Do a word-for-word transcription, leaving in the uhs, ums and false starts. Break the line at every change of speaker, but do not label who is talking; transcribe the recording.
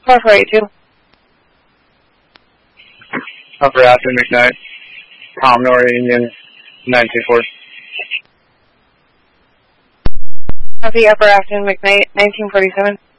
four four eight two.
Upper Afton McKnight, Commodore Union nine two four.
Copy, Upper Afton McKnight, nineteen forty-seven.